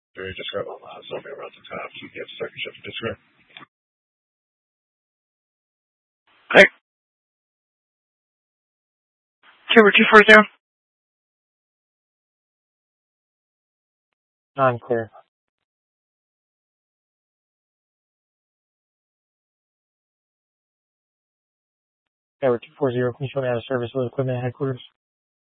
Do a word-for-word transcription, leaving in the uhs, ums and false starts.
Very describe on the zombie around the top. You get second shift to describe. Okay. Two two four zero. Non clear. Tower two four zero. Can you show me how to service with equipment at headquarters?